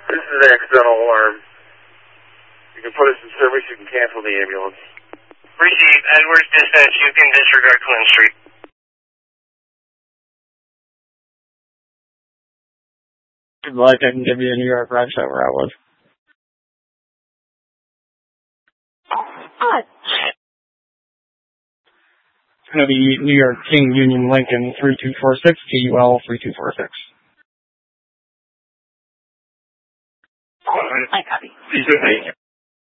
This is an accidental alarm. You can put us in service, you can cancel the ambulance. Receive. Edwards dispatch, you can disregard Clinton Street. If you'd like, I can give you a New York ride shot where I was. It's going to be New York King Union Lincoln 3246, TUL 3246. I copy.